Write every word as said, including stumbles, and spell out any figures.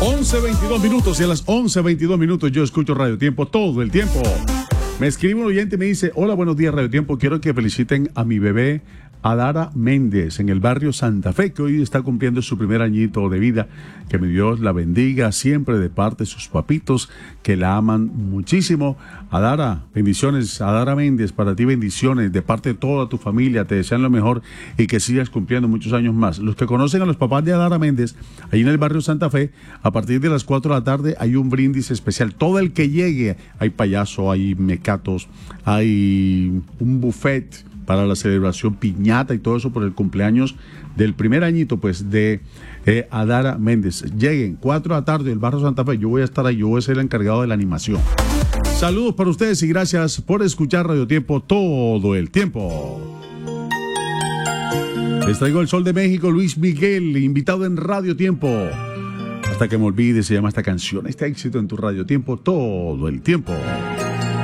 once veintidós minutos y a las once veintidós minutos yo escucho Radio Tiempo todo el tiempo. Me escribe un oyente y me dice: hola, buenos días Radio Tiempo, quiero que feliciten a mi bebé Adara Méndez en el barrio Santa Fe, que hoy está cumpliendo su primer añito de vida. Que mi Dios la bendiga siempre de parte de sus papitos, que la aman muchísimo. Adara, bendiciones. Adara Méndez, para ti bendiciones de parte de toda tu familia, te desean lo mejor y que sigas cumpliendo muchos años más. Los que conocen a los papás de Adara Méndez, ahí en el barrio Santa Fe, a partir de las cuatro de la tarde hay un brindis especial. Todo el que llegue, hay payaso, hay mecatos, hay un buffet para la celebración, piñata y todo eso por el cumpleaños del primer añito pues de eh, Adara Méndez. Lleguen, cuatro de la tarde, el barrio Santa Fe, yo voy a estar ahí, yo voy a ser el encargado de la animación. Saludos para ustedes y gracias por escuchar Radio Tiempo todo el tiempo. Les traigo el Sol de México, Luis Miguel, invitado en Radio Tiempo. Hasta que me olvide, se llama esta canción, este éxito en tu Radio Tiempo todo el tiempo.